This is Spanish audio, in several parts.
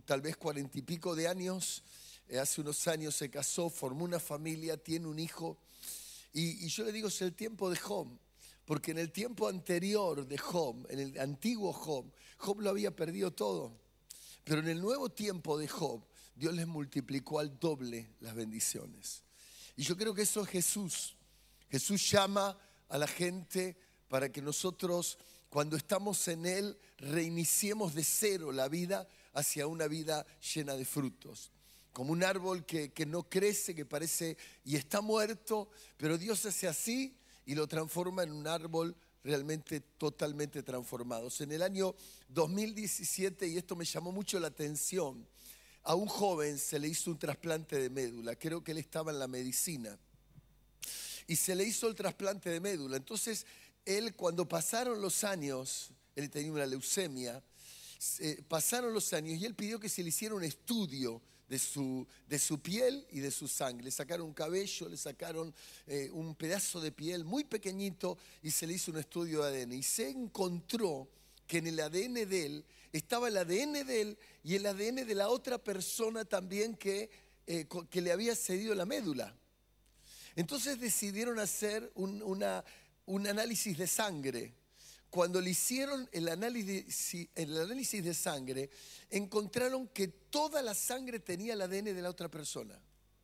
tal vez 40 y pico de años. Hace unos años se casó, formó una familia, tiene un hijo. Y yo le digo, es el tiempo de Job. Porque en el tiempo anterior de Job, en el antiguo Job, Job lo había perdido todo. Pero en el nuevo tiempo de Job, Dios les multiplicó al doble las bendiciones. Y yo creo que eso es Jesús. Jesús llama a la gente para que nosotros, cuando estamos en Él, reiniciemos de cero la vida hacia una vida llena de frutos. Como un árbol que no crece, que parece y está muerto, pero Dios hace así y lo transforma en un árbol realmente totalmente transformado. En el año 2017, y esto me llamó mucho la atención, a un joven se le hizo un trasplante de médula. Creo que él estaba en la medicina. Y se le hizo el trasplante de médula. Entonces, él cuando pasaron los años, él tenía una leucemia, pasaron los años y él pidió que se le hiciera un estudio de su piel y de su sangre. Le sacaron un cabello, le sacaron un pedazo de piel muy pequeñito y se le hizo un estudio de ADN. Y se encontró que en el ADN de él estaba el ADN de él y el ADN de la otra persona también que le había cedido la médula. Entonces decidieron hacer un análisis de sangre. Cuando le hicieron el análisis de sangre, encontraron que toda la sangre tenía el ADN de la otra persona.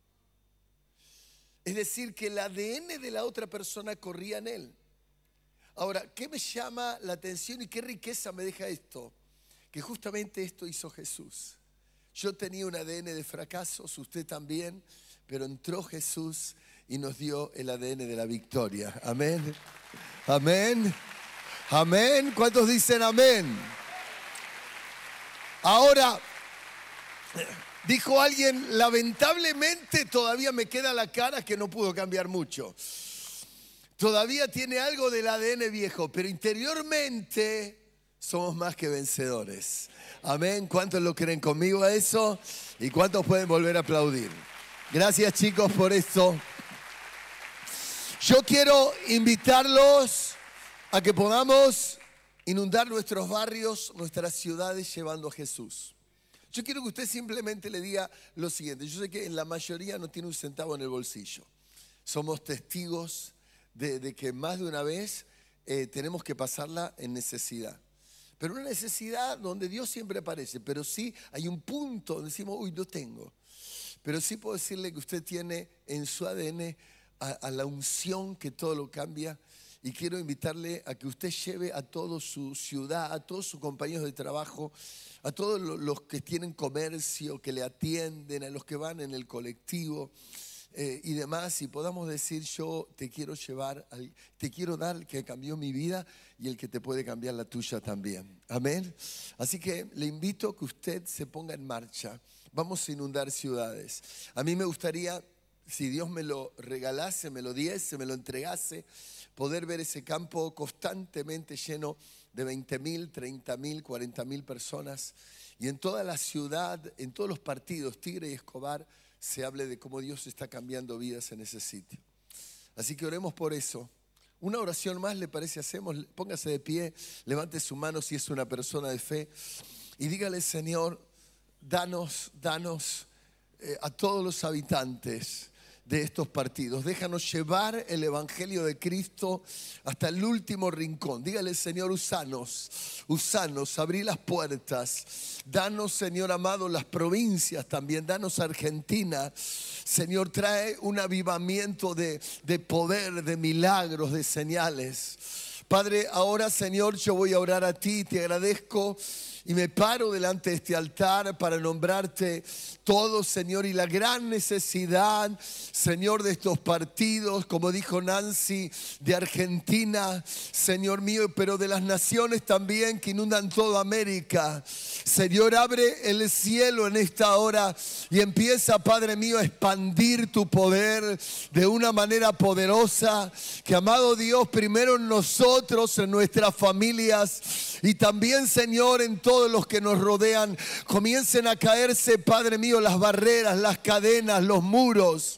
Es decir, que el ADN de la otra persona corría en él. Ahora, ¿qué me llama la atención y qué riqueza me deja esto? Que justamente esto hizo Jesús. Yo tenía un ADN de fracasos, usted también, pero entró Jesús y nos dio el ADN de la victoria. Amén. Amén. Amén. ¿Cuántos dicen amén? Ahora, dijo alguien, lamentablemente todavía me queda la cara que no pudo cambiar mucho. Todavía tiene algo del ADN viejo, pero interiormente somos más que vencedores. Amén. ¿Cuántos lo creen conmigo a eso? ¿Y cuántos pueden volver a aplaudir? Gracias, chicos, por esto. Yo quiero invitarlos a que podamos inundar nuestros barrios, nuestras ciudades llevando a Jesús. Yo quiero que usted simplemente le diga lo siguiente. Yo sé que en la mayoría no tiene un centavo en el bolsillo. Somos testigos de que más de una vez tenemos que pasarla en necesidad. Pero una necesidad donde Dios siempre aparece. Pero sí hay un punto donde decimos, uy, no tengo. Pero sí puedo decirle que usted tiene en su ADN a la unción que todo lo cambia. Y quiero invitarle a que usted lleve a toda su ciudad, a todos sus compañeros de trabajo, a todos los que tienen comercio, que le atienden, a los que van en el colectivo y demás. Y podamos decir, yo te quiero llevar, te quiero dar el que cambió mi vida y el que te puede cambiar la tuya también. Amén. Así que le invito a que usted se ponga en marcha. Vamos a inundar ciudades. A mí me gustaría, si Dios me lo regalase, me lo diese, me lo entregase, poder ver ese campo constantemente lleno de 20.000, 30.000, 40.000 personas. Y en toda la ciudad, en todos los partidos, Tigre y Escobar, se hable de cómo Dios está cambiando vidas en ese sitio. Así que oremos por eso. Una oración más, ¿le parece? Hacemos, póngase de pie, levante su mano si es una persona de fe. Y dígale, Señor, danos a todos los habitantes de estos partidos. Déjanos llevar el evangelio de Cristo hasta el último rincón. Dígale, Señor, usanos, abrí las puertas. Danos, Señor amado, las provincias también. Danos Argentina. Señor, trae un avivamiento de poder, de milagros, de señales. Padre, ahora, Señor, yo voy a orar a ti. Te agradezco. Y me paro delante de este altar para nombrarte todo, Señor, y la gran necesidad, Señor, de estos partidos, como dijo Nancy, de Argentina, Señor mío, pero de las naciones también que inundan toda América. Señor, abre el cielo en esta hora y empieza, Padre mío, a expandir tu poder de una manera poderosa. Que, amado Dios, primero en nosotros, en nuestras familias y también, Señor, en todos los que nos rodean, comiencen a caerse, Padre mío, las barreras, las cadenas, los muros.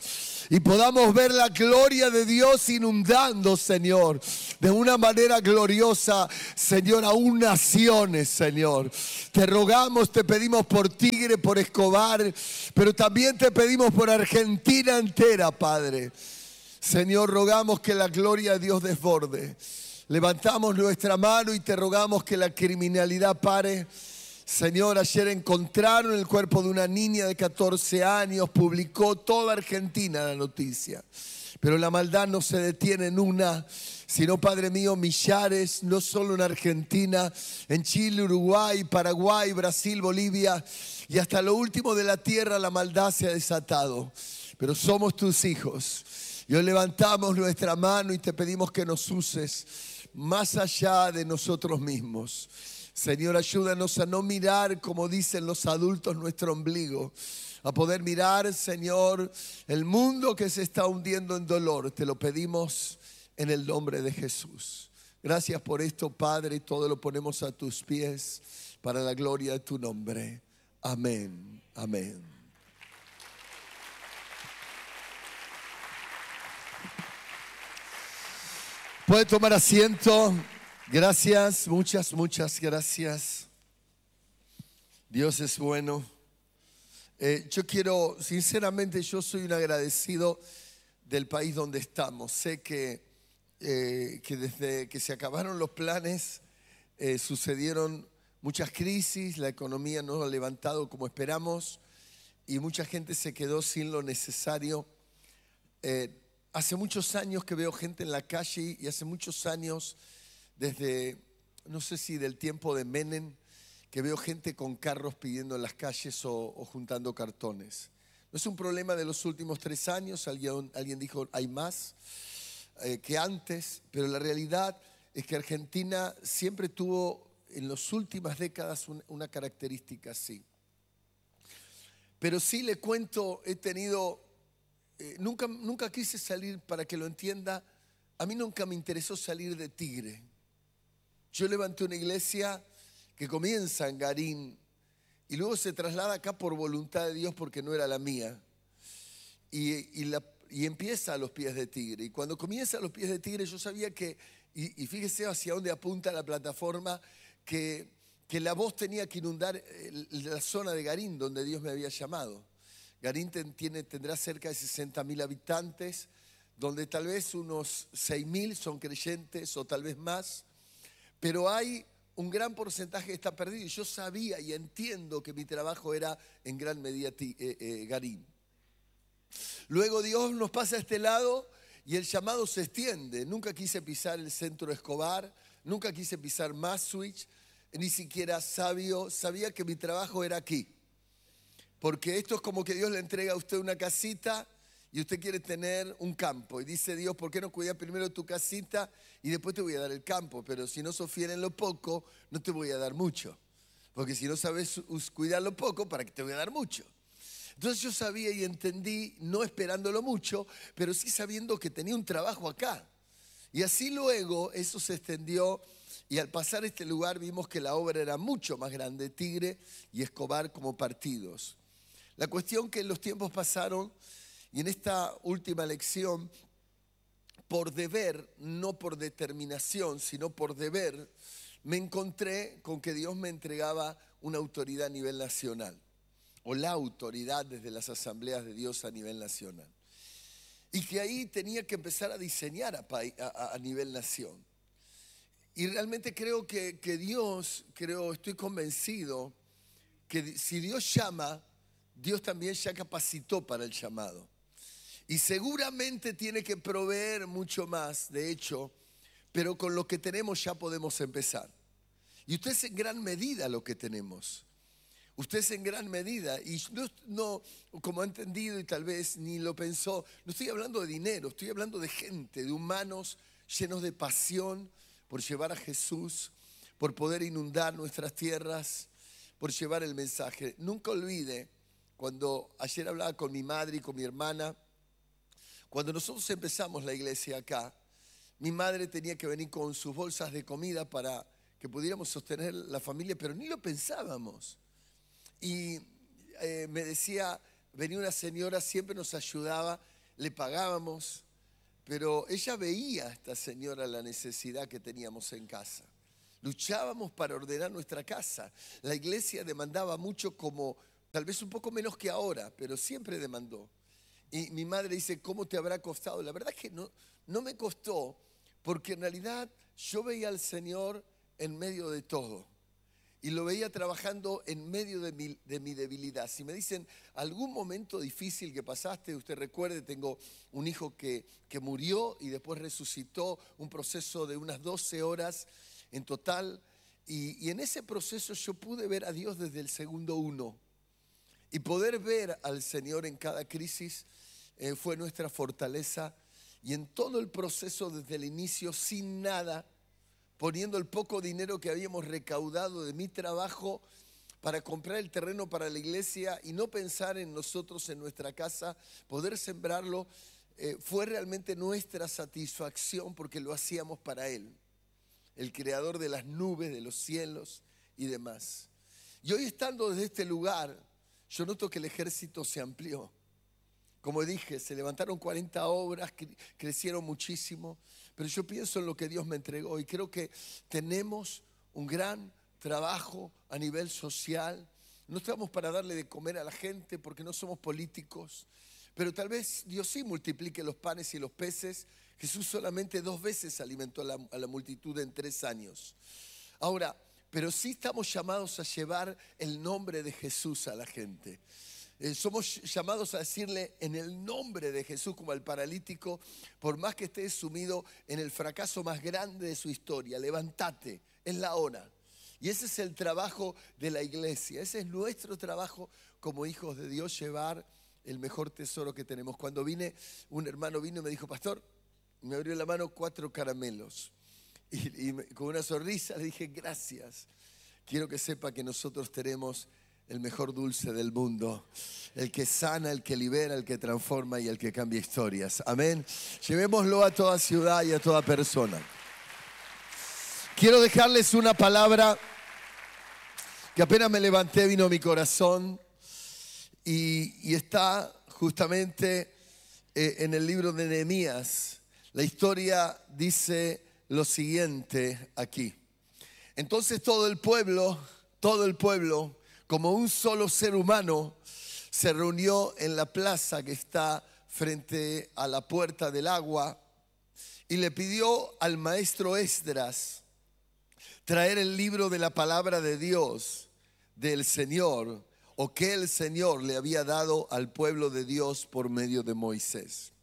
y podamos ver la gloria de Dios inundando, Señor, de una manera gloriosa, Señor, aún naciones, Señor. Te rogamos, te pedimos por Tigre, por Escobar, pero también te pedimos por Argentina entera, Padre. Señor, rogamos que la gloria de Dios desborde. Levantamos nuestra mano y te rogamos que la criminalidad pare. Señor, ayer encontraron el cuerpo de una niña de 14 años, publicó toda Argentina la noticia. Pero la maldad no se detiene en una, sino, Padre mío, millares, no solo en Argentina, en Chile, Uruguay, Paraguay, Brasil, Bolivia, y hasta lo último de la tierra la maldad se ha desatado. Pero somos tus hijos. Y hoy levantamos nuestra mano y te pedimos que nos uses más allá de nosotros mismos. Señor, ayúdanos a no mirar, como dicen los adultos, nuestro ombligo, a poder mirar, Señor, el mundo que se está hundiendo en dolor. Te lo pedimos en el nombre de Jesús. Gracias por esto, Padre, y todo lo ponemos a tus pies para la gloria de tu nombre. Amén, amén. Puede tomar asiento. Gracias, muchas gracias. Dios es bueno. Yo quiero, sinceramente, yo soy un agradecido del país donde estamos. Sé que desde que se acabaron los planes sucedieron muchas crisis, la economía no ha levantado como esperamos y mucha gente se quedó sin lo necesario. Hace muchos años que veo gente en la calle y hace muchos años, desde, no sé si del tiempo de Menem, que veo gente con carros pidiendo en las calles o juntando cartones. No es un problema de los últimos 3 años, alguien dijo hay más que antes, pero la realidad es que Argentina siempre tuvo en las últimas décadas una característica así. Pero sí le cuento, he tenido, nunca quise salir, para que lo entienda, a mí nunca me interesó salir de Tigre. Yo levanté una iglesia que comienza en Garín y luego se traslada acá por voluntad de Dios porque no era la mía. Y empieza a los pies de Tigre. Y cuando comienza a los pies de Tigre yo sabía que, y fíjese hacia dónde apunta la plataforma, que la voz tenía que inundar la zona de Garín donde Dios me había llamado. Garín tendrá cerca de 60.000 habitantes, donde tal vez unos 6.000 son creyentes o tal vez más. Pero hay un gran porcentaje que está perdido. Y yo sabía y entiendo que mi trabajo era en gran medida Garín. Luego Dios nos pasa a este lado y el llamado se extiende. Nunca quise pisar el centro Escobar, nunca quise pisar Maastricht, ni siquiera sabía que mi trabajo era aquí. Porque esto es como que Dios le entrega a usted una casita y usted quiere tener un campo. Y dice Dios, ¿por qué no cuidas primero tu casita y después te voy a dar el campo? Pero si no sos fiel en lo poco, no te voy a dar mucho. Porque si no sabes cuidar lo poco, ¿para qué te voy a dar mucho? Entonces yo sabía y entendí, no esperándolo mucho, pero sí sabiendo que tenía un trabajo acá. Y así luego eso se extendió y al pasar este lugar vimos que la obra era mucho más grande, Tigre y Escobar como partidos. La cuestión que los tiempos pasaron y en esta última elección, por deber, no por determinación, sino por deber, me encontré con que Dios me entregaba una autoridad a nivel nacional, o la autoridad desde las asambleas de Dios a nivel nacional. Y que ahí tenía que empezar a diseñar a nivel nación. Y realmente creo que Dios, estoy convencido que si Dios llama, Dios también ya capacitó para el llamado. Y seguramente tiene que proveer mucho más, de hecho, pero con lo que tenemos ya podemos empezar. Y usted es en gran medida lo que tenemos. Usted es en gran medida, y no, como ha entendido y tal vez ni lo pensó, no estoy hablando de dinero, estoy hablando de gente, de humanos llenos de pasión por llevar a Jesús, por poder inundar nuestras tierras, por llevar el mensaje. Nunca olvide, cuando ayer hablaba con mi madre y con mi hermana, cuando nosotros empezamos la iglesia acá, mi madre tenía que venir con sus bolsas de comida para que pudiéramos sostener la familia, pero ni lo pensábamos. Y me decía, venía una señora, siempre nos ayudaba, le pagábamos, pero ella veía a esta señora la necesidad que teníamos en casa. Luchábamos para ordenar nuestra casa. La iglesia demandaba mucho, como tal vez un poco menos que ahora, pero siempre demandó. Y mi madre dice, ¿cómo te habrá costado? La verdad es que no me costó, porque en realidad yo veía al Señor en medio de todo. Y lo veía trabajando en medio de mi debilidad. Si me dicen, algún momento difícil que pasaste, usted recuerde, tengo un hijo que murió y después resucitó, un proceso de unas 12 horas en total. Y en ese proceso yo pude ver a Dios desde el segundo uno. Y poder ver al Señor en cada crisis fue nuestra fortaleza. Y en todo el proceso desde el inicio, sin nada, poniendo el poco dinero que habíamos recaudado de mi trabajo para comprar el terreno para la iglesia y no pensar en nosotros, en nuestra casa, poder sembrarlo, fue realmente nuestra satisfacción porque lo hacíamos para Él, el creador de las nubes, de los cielos y demás. Y hoy, estando desde este lugar, yo noto que el ejército se amplió. Como dije, se levantaron 40 obras, crecieron muchísimo, pero yo pienso en lo que Dios me entregó y creo que tenemos un gran trabajo a nivel social. No estamos para darle de comer a la gente porque no somos políticos, pero tal vez Dios sí multiplique los panes y los peces. Jesús solamente 2 veces alimentó a la multitud en 3 años. Ahora, pero sí estamos llamados a llevar el nombre de Jesús a la gente. Somos llamados a decirle en el nombre de Jesús, como al paralítico, por más que estés sumido en el fracaso más grande de su historia, levántate, es la hora. Y ese es el trabajo de la iglesia, ese es nuestro trabajo como hijos de Dios, llevar el mejor tesoro que tenemos. Cuando vine, un hermano vino y me dijo, pastor, me abrió la mano 4 caramelos. Y con una sonrisa le dije, gracias. Quiero que sepa que nosotros tenemos el mejor dulce del mundo, el que sana, el que libera, el que transforma y el que cambia historias. Amén. Llevémoslo a toda ciudad y a toda persona. Quiero dejarles una palabra que apenas me levanté vino a mi corazón y está justamente en el libro de Nehemías. La historia dice lo siguiente aquí. Entonces todo el pueblo, como un solo ser humano, se reunió en la plaza que está frente a la puerta del agua y le pidió al maestro Esdras traer el libro de la palabra de Dios del Señor, o que el Señor le había dado al pueblo de Dios por medio de Moisés.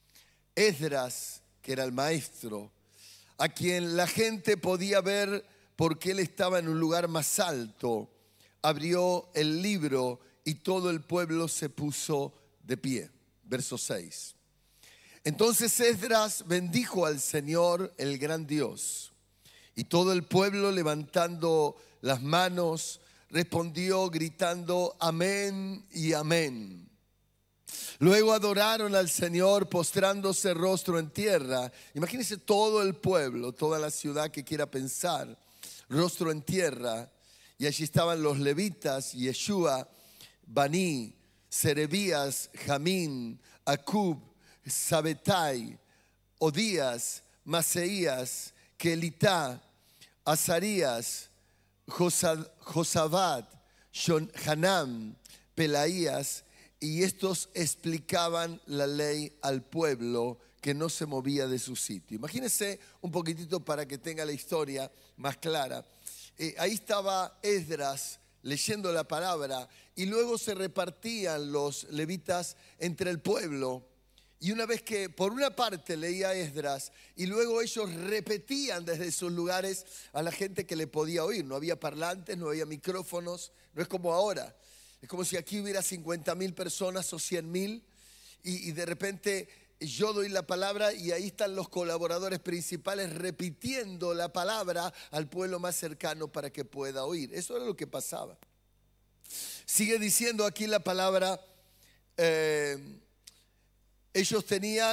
Esdras, que era el maestro, a quien la gente podía ver porque él estaba en un lugar más alto, abrió el libro y todo el pueblo se puso de pie. Verso 6. Entonces Esdras bendijo al Señor, el gran Dios, y todo el pueblo, levantando las manos, respondió gritando amén y amén. Luego adoraron al Señor postrándose rostro en tierra. Imagínense todo el pueblo, toda la ciudad que quiera pensar, rostro en tierra. Y allí estaban los levitas, Yeshua, Bani, Serebías, Jamín, Acub, Sabetai, Odías, Maseías, Kelitá, Azarías, Josabad, Hanam, Pelaías, y estos explicaban la ley al pueblo que no se movía de su sitio. Imagínense un poquitito para que tenga la historia más clara. Ahí estaba Esdras leyendo la palabra y luego se repartían los levitas entre el pueblo. Y una vez que por una parte leía Esdras y luego ellos repetían desde sus lugares a la gente que le podía oír. No había parlantes, no había micrófonos, no es como ahora. Es como si aquí hubiera 50.000 personas o 100.000 y de repente yo doy la palabra y ahí están los colaboradores principales repitiendo la palabra al pueblo más cercano para que pueda oír. Eso era lo que pasaba. Sigue diciendo aquí la palabra, ellos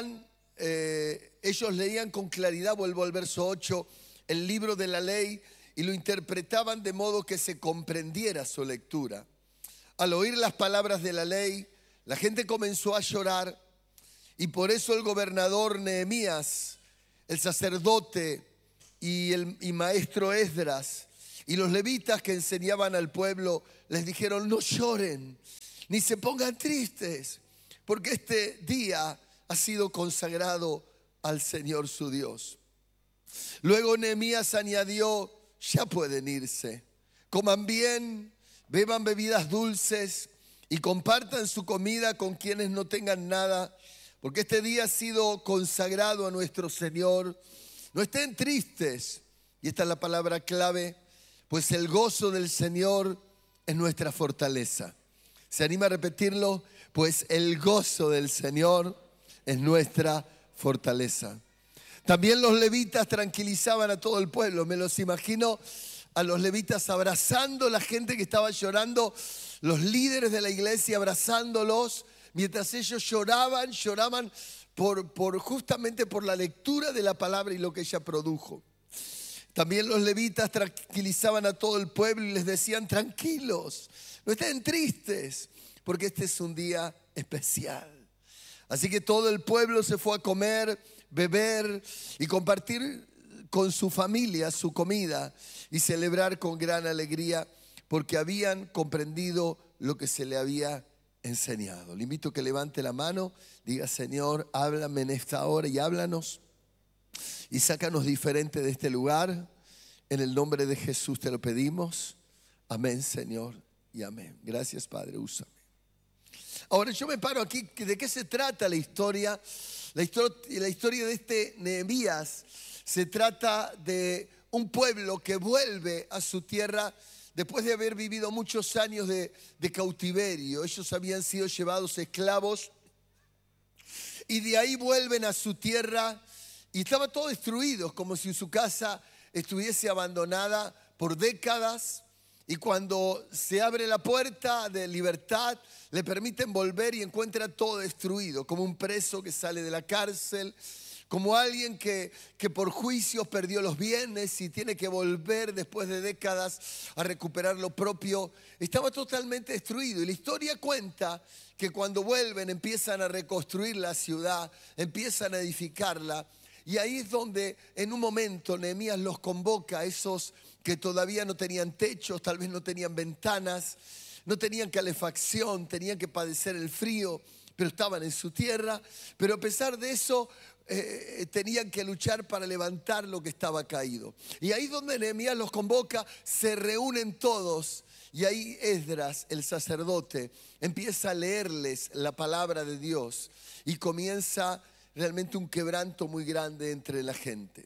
leían con claridad, vuelvo al verso 8, el libro de la ley y lo interpretaban de modo que se comprendiera su lectura. Al oír las palabras de la ley, la gente comenzó a llorar Y por eso el gobernador Nehemías, el sacerdote y maestro Esdras y los levitas que enseñaban al pueblo les dijeron: no lloren ni se pongan tristes, porque este día ha sido consagrado al Señor su Dios. Luego Nehemías añadió: ya pueden irse, coman bien, beban bebidas dulces y compartan su comida con quienes no tengan nada, porque este día ha sido consagrado a nuestro Señor. No estén tristes, y esta es la palabra clave, pues el gozo del Señor es nuestra fortaleza. ¿Se anima a repetirlo? Pues el gozo del Señor es nuestra fortaleza. También los levitas tranquilizaban a todo el pueblo. Me los imagino a los levitas abrazando a la gente que estaba llorando, los líderes de la iglesia abrazándolos, mientras ellos lloraban justamente por la lectura de la palabra y lo que ella produjo. También los levitas tranquilizaban a todo el pueblo y les decían: tranquilos, no estén tristes, porque este es un día especial. Así que todo el pueblo se fue a comer, beber y compartir con su familia su comida y celebrar con gran alegría, porque habían comprendido lo que se le había enseñado. Le invito a que levante la mano, diga: Señor, háblame en esta hora y háblanos y sácanos diferente de este lugar. En el nombre de Jesús te lo pedimos. Amén, Señor, y amén. Gracias, Padre, úsame. Ahora yo me paro aquí. ¿De qué se trata la historia? La historia de este Nehemías se trata de un pueblo que vuelve a su tierra después de haber vivido muchos años de cautiverio. Ellos habían sido llevados esclavos y de ahí vuelven a su tierra y estaba todo destruido, como si su casa estuviese abandonada por décadas. Y cuando se abre la puerta de libertad, le permiten volver y encuentra todo destruido, como un preso que sale de la cárcel, como alguien que por juicios perdió los bienes y tiene que volver después de décadas a recuperar lo propio. Estaba totalmente destruido. Y la historia cuenta que cuando vuelven empiezan a reconstruir la ciudad, empiezan a edificarla. Y ahí es donde en un momento Nehemías los convoca a esos que todavía no tenían techos, tal vez no tenían ventanas, no tenían calefacción, tenían que padecer el frío, pero estaban en su tierra. Pero a pesar de eso, tenían que luchar para levantar lo que estaba caído. Y ahí donde Nehemías los convoca, se reúnen todos. Y ahí Esdras, el sacerdote, empieza a leerles la palabra de Dios y comienza realmente un quebranto muy grande entre la gente.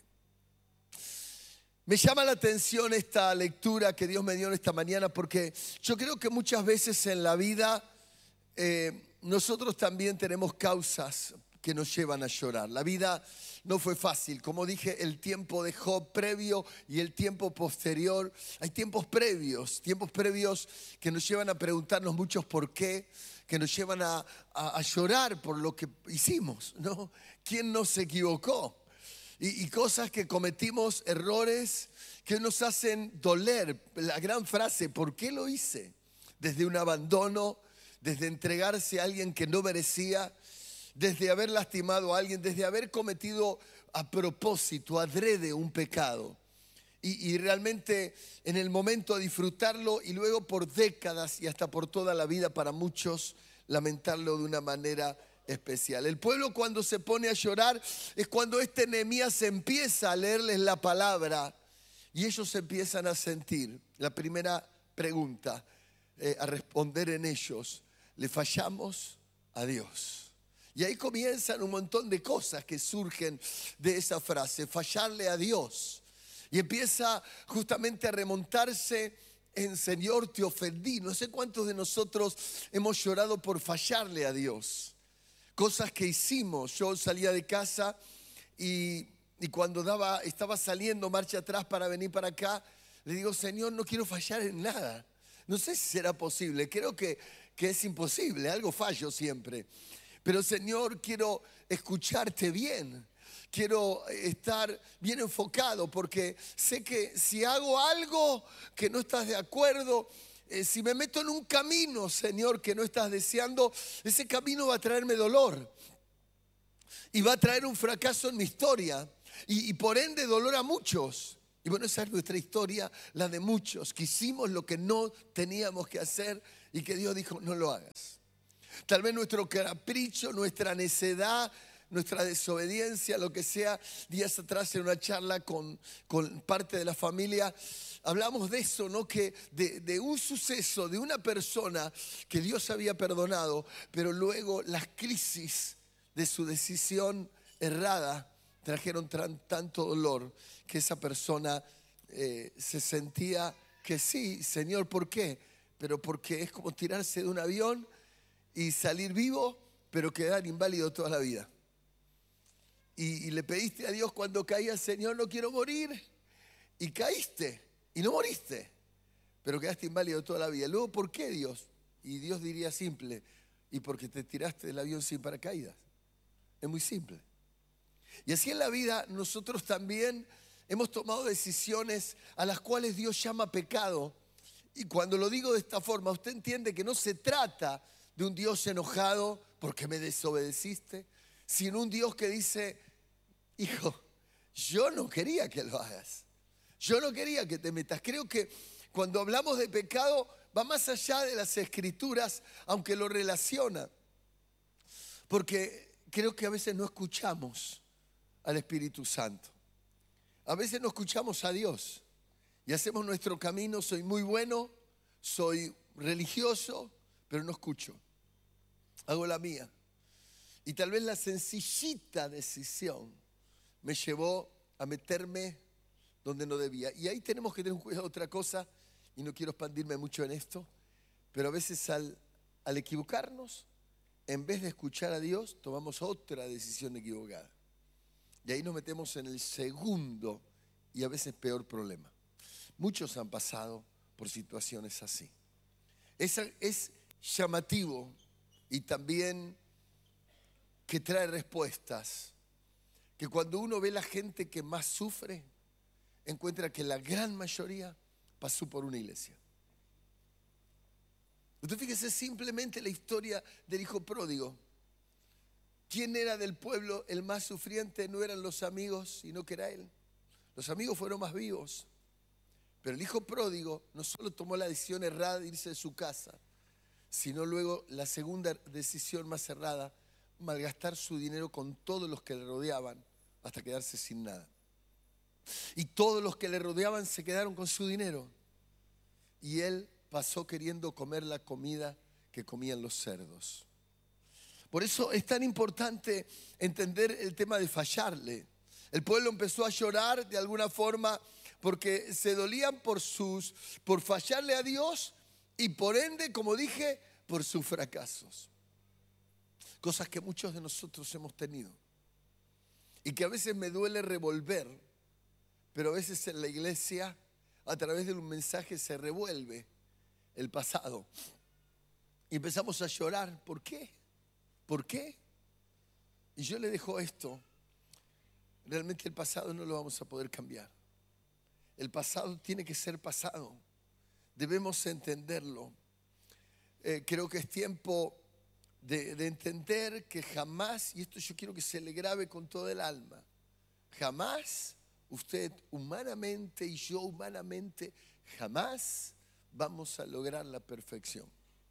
Me llama la atención esta lectura que Dios me dio en esta mañana, porque yo creo que muchas veces en la vida nosotros también tenemos causas que nos llevan a llorar. La vida no fue fácil. Como dije, el tiempo de Job previo y el tiempo posterior. Hay tiempos previos que nos llevan a preguntarnos muchos por qué, que nos llevan a llorar por lo que hicimos, ¿no? ¿Quién nos equivocó? Y cosas que cometimos, errores que nos hacen doler. La gran frase: ¿por qué lo hice? Desde un abandono, desde entregarse a alguien que no merecía, desde haber lastimado a alguien, desde haber cometido a propósito, adrede un pecado. Y realmente en el momento de disfrutarlo y luego por décadas y hasta por toda la vida para muchos lamentarlo de una manera especial. El pueblo cuando se pone a llorar es cuando este Nehemías empieza a leerles la palabra y ellos empiezan a sentir. La primera pregunta a responder en ellos: ¿le fallamos a Dios? Y ahí comienzan un montón de cosas que surgen de esa frase: fallarle a Dios. Y empieza justamente a remontarse en: Señor, te ofendí. No sé cuántos de nosotros hemos llorado por fallarle a Dios. Cosas que hicimos. Yo salía de casa y cuando estaba saliendo marcha atrás para venir para acá, le digo: Señor, no quiero fallar en nada. No sé si será posible, creo que es imposible, algo fallo siempre. Pero Señor, quiero escucharte bien. Quiero estar bien enfocado, porque sé que si hago algo que no estás de acuerdo, si me meto en un camino, Señor, que no estás deseando, ese camino va a traerme dolor. y va a traer un fracaso en mi historia y por ende dolor a muchos. Y bueno, esa es nuestra historia, la de muchos, que hicimos lo que no teníamos que hacer y que Dios dijo, no lo hagas. Tal vez nuestro capricho, nuestra necedad, nuestra desobediencia, lo que sea. Días atrás en una charla con parte de la familia, hablamos de eso, ¿no? Que de un suceso, de una persona que Dios había perdonado, pero luego las crisis de su decisión errada trajeron tanto dolor que esa persona se sentía que sí, Señor, ¿por qué? Pero porque es como tirarse de un avión y salir vivo, pero quedar inválido toda la vida. Y le pediste a Dios cuando caías, Señor, no quiero morir. Y caíste y no moriste, pero quedaste inválido toda la vida. Luego, ¿por qué, Dios? Y Dios diría simple, y porque te tiraste del avión sin paracaídas. Es muy simple. Y así en la vida nosotros también hemos tomado decisiones a las cuales Dios llama pecado. Y cuando lo digo de esta forma, usted entiende que no se trata de un Dios enojado porque me desobedeciste, sino un Dios que dice, hijo, yo no quería que lo hagas. Yo no quería que te metas. Creo que cuando hablamos de pecado va más allá de las escrituras, aunque lo relaciona. Porque creo que a veces no escuchamos al Espíritu Santo. A veces no escuchamos a Dios y hacemos nuestro camino. Soy muy bueno, soy religioso, pero no escucho. Hago la mía. Y tal vez la sencillita decisión me llevó a meterme donde no debía. Y ahí tenemos que tener un cuidado. Otra cosa, y no quiero expandirme mucho en esto, pero a veces al equivocarnos, en vez de escuchar a Dios, tomamos otra decisión equivocada. Y ahí nos metemos en el segundo y a veces peor problema. Muchos han pasado por situaciones así. Es llamativo y también que trae respuestas. Que cuando uno ve la gente que más sufre, encuentra que la gran mayoría pasó por una iglesia. Usted fíjese simplemente la historia del hijo pródigo. ¿Quién era del pueblo el más sufriente? No eran los amigos, sino que era él. Los amigos fueron más vivos. Pero el hijo pródigo no solo tomó la decisión errada de irse de su casa, sino luego la segunda decisión más errada, malgastar su dinero con todos los que le rodeaban hasta quedarse sin nada. Y todos los que le rodeaban se quedaron con su dinero. Y él pasó queriendo comer la comida que comían los cerdos. Por eso es tan importante entender el tema de fallarle. El pueblo empezó a llorar de alguna forma porque se dolían por fallarle a Dios y por ende, como dije, por sus fracasos. Cosas que muchos de nosotros hemos tenido y que a veces me duele revolver, pero a veces en la iglesia, a través de un mensaje, se revuelve el pasado y empezamos a llorar. ¿Por qué? ¿Por qué? Y yo le dejo esto. Realmente el pasado no lo vamos a poder cambiar. El pasado tiene que ser pasado. Debemos entenderlo. Creo que es tiempo de entender que jamás, y esto yo quiero que se le grabe con todo el alma, jamás usted humanamente y yo humanamente, jamás vamos a lograr la perfección.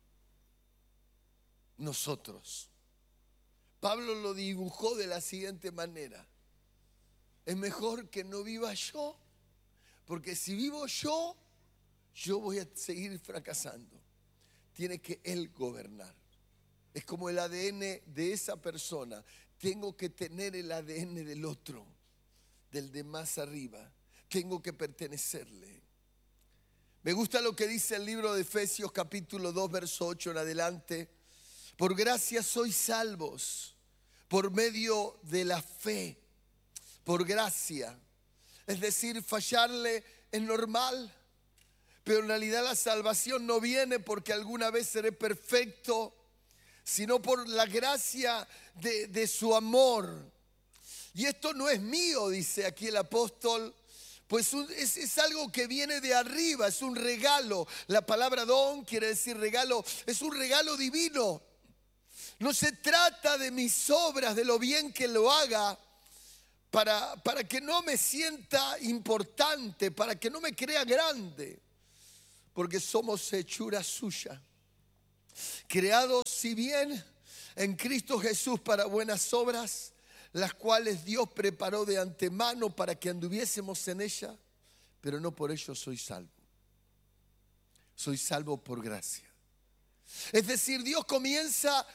Nosotros. Pablo lo dibujó de la siguiente manera. Es mejor que no viva yo, porque si vivo yo voy a seguir fracasando. Tiene que él gobernar. Es como el ADN de esa persona. Tengo que tener el ADN del otro, del de más arriba. Tengo que pertenecerle. Me gusta lo que dice el libro de Efesios capítulo 2, verso 8 en adelante. Por gracia sois salvos, por medio de la fe, por gracia. Es decir, fallarle es normal, pero en realidad la salvación no viene porque alguna vez seré perfecto, sino por la gracia de su amor. Y esto no es mío, dice aquí el apóstol, pues es algo que viene de arriba, es un regalo. La palabra don quiere decir regalo, es un regalo divino. No se trata de mis obras, de lo bien que lo haga, para que no me sienta importante, para que no me crea grande, porque somos hechura suya, creados, si bien en Cristo Jesús, para buenas obras, las cuales Dios preparó de antemano para que anduviésemos en ella, pero no por ello soy salvo. Soy salvo por gracia. Es decir, Dios comienza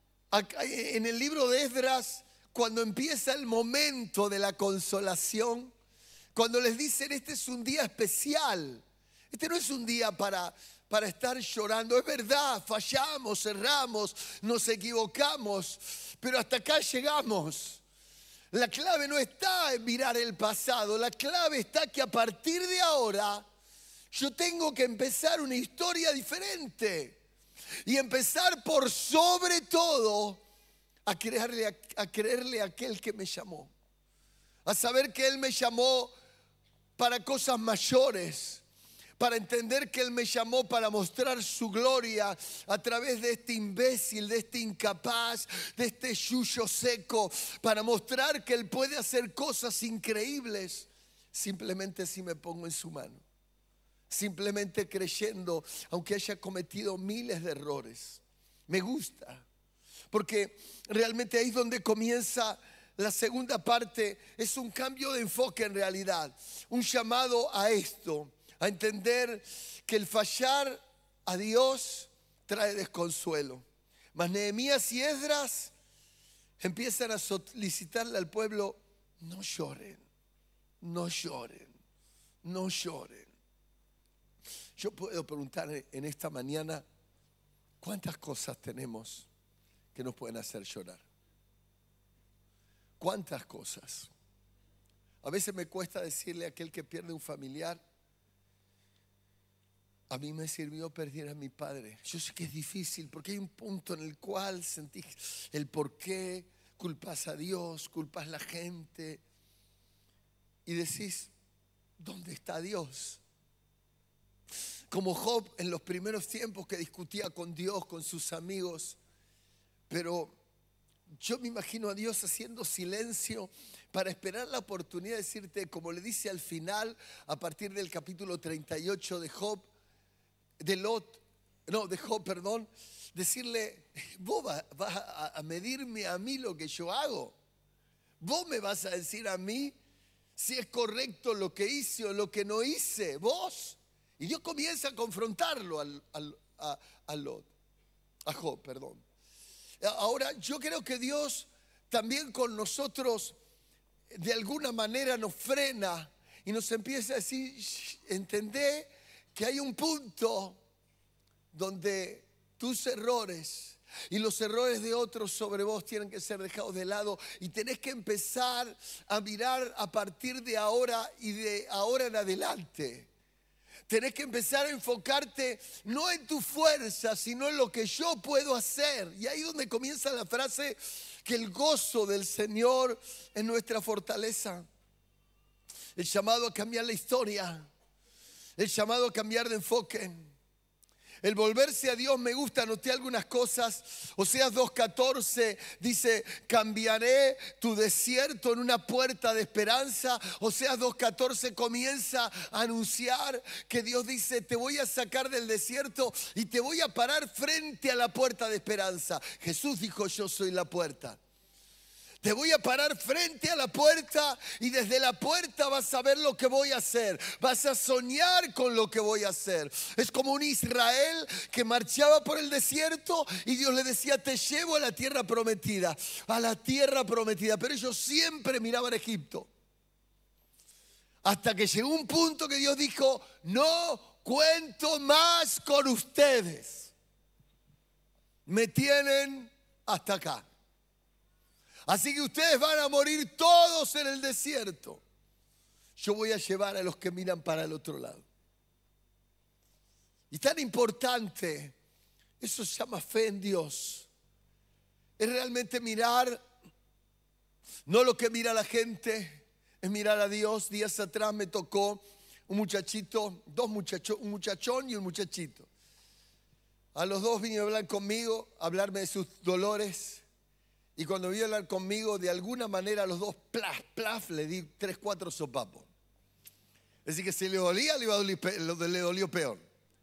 en el libro de Esdras, cuando empieza el momento de la consolación, cuando les dicen: este es un día especial, este no es un día para estar llorando. Es verdad, fallamos, erramos, nos equivocamos, pero hasta acá llegamos. La clave no está en mirar el pasado, la clave está que a partir de ahora yo tengo que empezar una historia diferente y empezar por sobre todo a creerle a aquel que me llamó, a saber que Él me llamó para cosas mayores, para entender que Él me llamó para mostrar su gloria a través de este imbécil, de este incapaz, de este yuyo seco, para mostrar que Él puede hacer cosas increíbles simplemente si me pongo en su mano, simplemente creyendo, aunque haya cometido miles de errores. Me gusta, porque realmente ahí es donde comienza la segunda parte. Es un cambio de enfoque en realidad, un llamado a esto, a entender que el fallar a Dios trae desconsuelo. Mas Nehemías y Esdras empiezan a solicitarle al pueblo: no lloren, no lloren, no lloren. Yo puedo preguntar en esta mañana: ¿cuántas cosas tenemos que nos pueden hacer llorar? ¿Cuántas cosas? A veces me cuesta decirle a aquel que pierde un familiar: a mí me sirvió perder a mi padre. Yo sé que es difícil, porque hay un punto en el cual sentís el por qué, culpas a Dios, culpas a la gente, y decís: ¿dónde está Dios? Como Job en los primeros tiempos, que discutía con Dios, con sus amigos, pero yo me imagino a Dios haciendo silencio para esperar la oportunidad de decirte, como le dice al final, a partir del capítulo 38 de Job, de Job, perdón, decirle: vos vas a medirme a mí lo que yo hago. Vos me vas a decir a mí si es correcto lo que hice o lo que no hice. Vos. Y Dios comienza a confrontarlo a Job, perdón. Ahora, yo creo que Dios también con nosotros de alguna manera nos frena y nos empieza a decir: entendé que hay un punto donde tus errores y los errores de otros sobre vos tienen que ser dejados de lado, y tenés que empezar a mirar a partir de ahora y de ahora en adelante. Tenés que empezar a enfocarte no en tu fuerza, sino en lo que yo puedo hacer. Y ahí es donde comienza la frase que el gozo del Señor es nuestra fortaleza. El llamado a cambiar la historia, el llamado a cambiar de enfoque, el volverse a Dios. Me gusta, anoté algunas cosas. Oseas 2:14 dice: cambiaré tu desierto en una puerta de esperanza. Oseas 2:14 comienza a anunciar que Dios dice: te voy a sacar del desierto y te voy a parar frente a la puerta de esperanza. Jesús dijo: yo soy la puerta. Te voy a parar frente a la puerta y desde la puerta vas a ver lo que voy a hacer. Vas a soñar con lo que voy a hacer. Es como un Israel que marchaba por el desierto y Dios le decía: te llevo a la tierra prometida, a la tierra prometida. Pero ellos siempre miraban a Egipto. Hasta que llegó un punto que Dios dijo: no cuento más con ustedes. Me tienen hasta acá. Así que ustedes van a morir todos en el desierto. Yo voy a llevar a los que miran para el otro lado. Y tan importante, eso se llama fe en Dios. Es realmente mirar, no lo que mira la gente, es mirar a Dios. Días atrás me tocó un muchachito, un muchachón y un muchachito. A los dos vino a hablar conmigo, a hablarme de sus dolores. Y cuando vino a hablar conmigo, de alguna manera a los dos, plaf, plaf, le di 3, 4 sopapos. Es decir, que si le dolía, le dolió peor.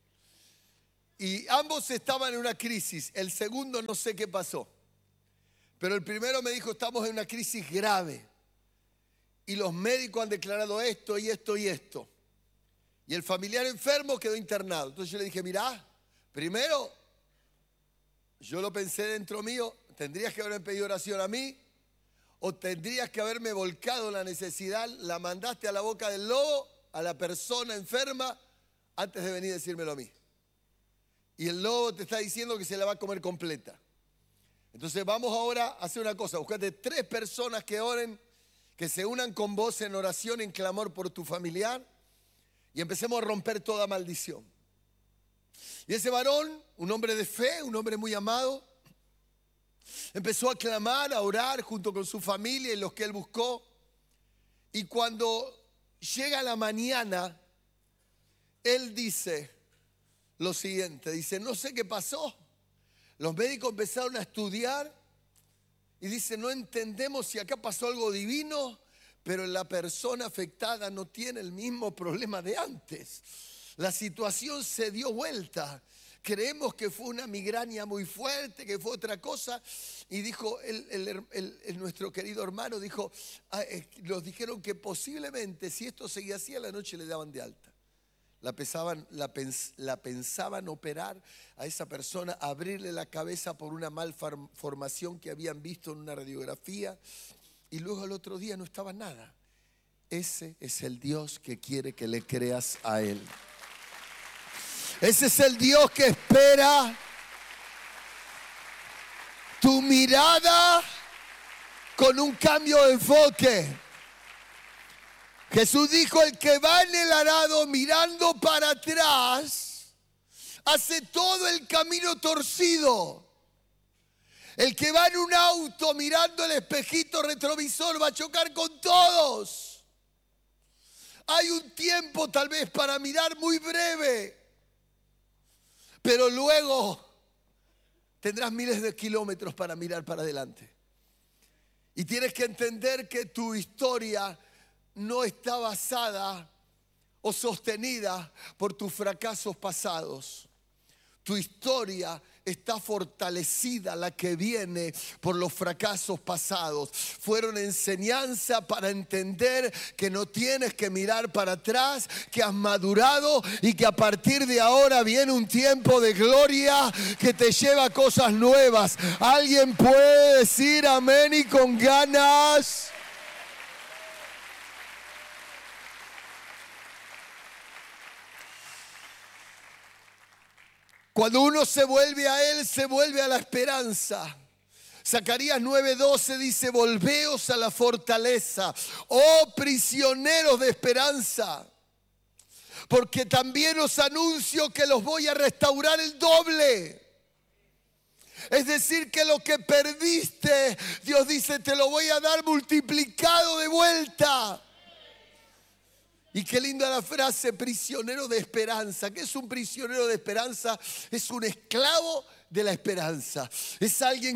Y ambos estaban en una crisis. El segundo no sé qué pasó. Pero el primero me dijo, estamos en una crisis grave. Y los médicos han declarado esto y esto y esto. Y el familiar enfermo quedó internado. Entonces yo le dije, mirá, primero, yo lo pensé dentro mío, tendrías que haberme pedido oración a mí, o tendrías que haberme volcado la necesidad, la mandaste a la boca del lobo, a la persona enferma, antes de venir a decírmelo a mí. Y el lobo te está diciendo que se la va a comer completa. Entonces vamos ahora a hacer una cosa, buscate 3 personas que oren, que se unan con vos en oración, en clamor por tu familiar, y empecemos a romper toda maldición. Y ese varón, un hombre de fe, un hombre muy amado, empezó a clamar, a orar junto con su familia y los que él buscó. Y cuando llega la mañana, él dice lo siguiente, dice, no sé qué pasó. Los médicos empezaron a estudiar y dice, no entendemos si acá pasó algo divino, pero la persona afectada no tiene el mismo problema de antes. La situación se dio vuelta. Creemos que fue una migraña muy fuerte, que fue otra cosa. Y dijo, nuestro querido hermano dijo, nos dijeron que posiblemente si esto seguía así a la noche le daban de alta. La pensaban operar a esa persona, abrirle la cabeza por una malformación que habían visto en una radiografía. Y luego al otro día no estaba nada. Ese es el Dios que quiere que le creas a Él. Ese es el Dios que espera tu mirada con un cambio de enfoque. Jesús dijo, el que va en el arado mirando para atrás, hace todo el camino torcido. El que va en un auto mirando el espejito retrovisor va a chocar con todos. Hay un tiempo tal vez para mirar muy breve, pero luego tendrás miles de kilómetros para mirar para adelante. Y tienes que entender que tu historia no está basada o sostenida por tus fracasos pasados. Tu historia está fortalecida, la que viene por los fracasos pasados. Fueron enseñanza para entender que no tienes que mirar para atrás, que has madurado y que a partir de ahora viene un tiempo de gloria que te lleva a cosas nuevas. ¿Alguien puede decir amén y con ganas? Cuando uno se vuelve a Él, se vuelve a la esperanza. Zacarías 9:12 dice, volveos a la fortaleza, oh prisioneros de esperanza, porque también os anuncio que los voy a restaurar el doble. Es decir, que lo que perdiste, Dios dice, te lo voy a dar multiplicado de vuelta. Y qué linda la frase, prisionero de esperanza. ¿Qué es un prisionero de esperanza? Es un esclavo de la esperanza. Es alguien